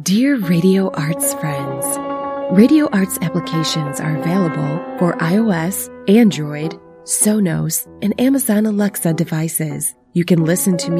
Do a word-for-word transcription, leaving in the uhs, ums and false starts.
Dear Radio Arts friends, Radio Arts applications are available for iOS, Android, Sonos, and Amazon Alexa devices. You can listen to